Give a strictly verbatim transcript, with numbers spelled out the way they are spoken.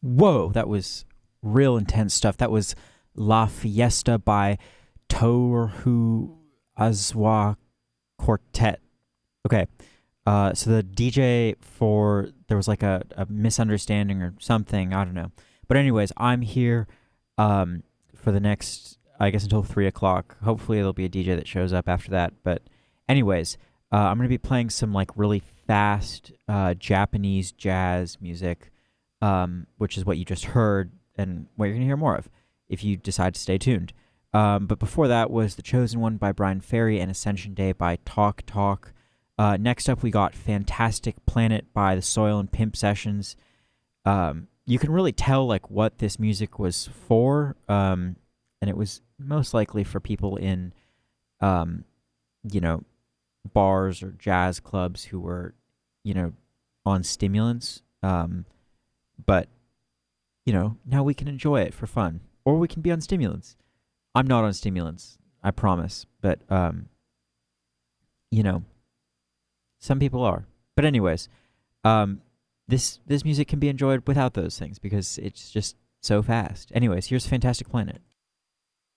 Whoa, that was real intense stuff. That was La Fiesta by Toru Azwa Quartet. Okay. Uh, so the D J for there was like a, a misunderstanding or something. I don't know. But anyways, I'm here um, for the next, I guess, until three o'clock. Hopefully, there'll be a D J that shows up after that. But anyways, uh, I'm gonna be playing some like really fast uh, Japanese jazz music, um, which is what you just heard and what you're gonna hear more of if you decide to stay tuned. Um, but before that was The Chosen One by Brian Ferry and Ascension Day by Talk Talk. Uh, next up, we got Fantastic Planet by the Soil and Pimp Sessions. Um, you can really tell like what this music was for, um, and it was most likely for people in, um, you know, bars or jazz clubs who were, you know, on stimulants. Um, but you know, now we can enjoy it for fun, or we can be on stimulants. I'm not on stimulants, I promise, but um, you know, some people are. But anyways, um, this this music can be enjoyed without those things because it's just so fast. Anyways, here's Fantastic Planet.